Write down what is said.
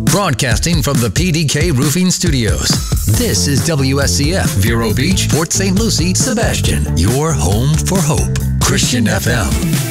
Broadcasting from the PDK Roofing Studios. This is WSCF, Vero Beach, Port St. Lucie, Sebastian, your home for hope. Christian FM.